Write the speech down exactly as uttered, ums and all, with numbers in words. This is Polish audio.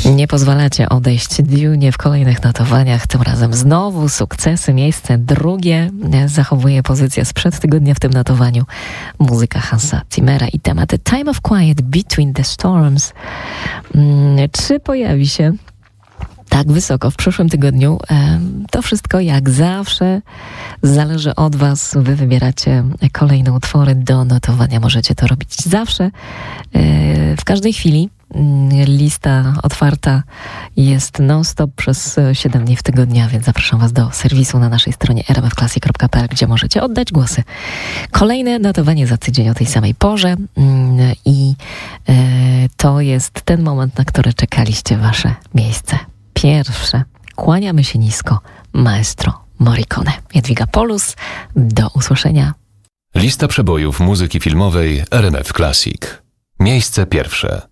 Nie pozwalacie odejść Dune w kolejnych notowaniach, tym razem znowu sukcesy, miejsce drugie zachowuje pozycję sprzed tygodnia w tym notowaniu. Muzyka Hansa Zimmera i temat The Time of Quiet Between the Storms. Czy pojawi się tak wysoko w przyszłym tygodniu? To wszystko jak zawsze zależy od Was. Wy wybieracie kolejne utwory do notowania. Możecie to robić zawsze, w każdej chwili. Lista otwarta jest non-stop przez siedem dni w tygodniu, więc zapraszam Was do serwisu na naszej stronie r m f classic kropka p l, gdzie możecie oddać głosy. Kolejne notowanie za tydzień o tej samej porze i to jest ten moment, na który czekaliście, Wasze miejsce pierwsze. Kłaniamy się nisko. Maestro Morricone. Jadwiga Polus. Do usłyszenia. Lista przebojów muzyki filmowej R M F Classic. Miejsce pierwsze.